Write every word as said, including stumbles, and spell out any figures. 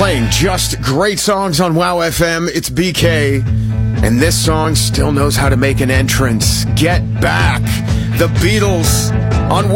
Playing just great songs on Wow F M. It's B K, and this song still knows how to make an entrance. Get Back, the Beatles on